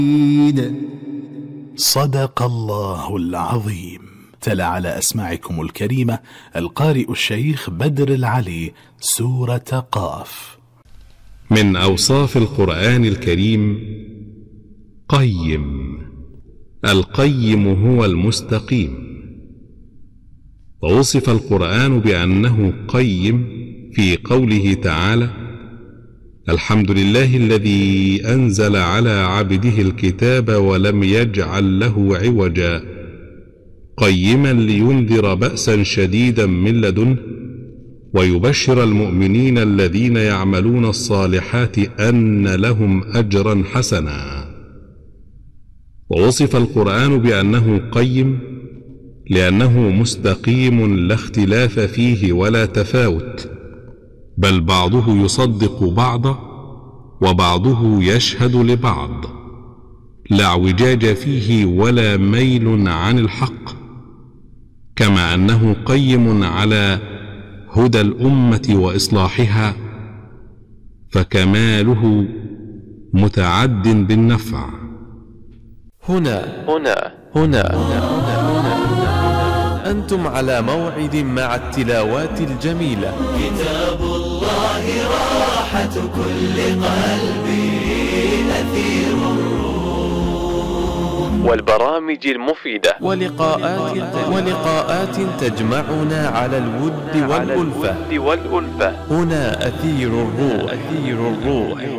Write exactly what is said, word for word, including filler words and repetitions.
صدق الله العظيم. تلا على أسماعكم الكريمة القارئ الشيخ بدر العلي سورة قاف. من أوصاف القرآن الكريم قيم. القيم هو المستقيم، ووصف القرآن بأنه قيم في قوله تعالى: الحمد لله الذي أنزل على عبده الكتاب ولم يجعل له عوجا قيما لينذر بأسا شديدا من لدنه ويبشر المؤمنين الذين يعملون الصالحات أن لهم أجرا حسنا. ووصف القرآن بأنه قيم لأنه مستقيم لا اختلاف فيه ولا تفاوت، بل بعضه يصدق بعضا وبعضه يشهد لبعض، لا اعوجاج فيه ولا ميل عن الحق، كما أنه قيم على هدى الأمة وإصلاحها، فكماله متعد بالنفع. هنا هنا هنا, هنا, هنا أنتم على موعد مع التلاوات الجميلة. كتاب الله راحة كل قلبي أثير الروح، والبرامج المفيدة ولقاءات ولقاءات تجمعنا على الود والألفة. هنا أثير الروح.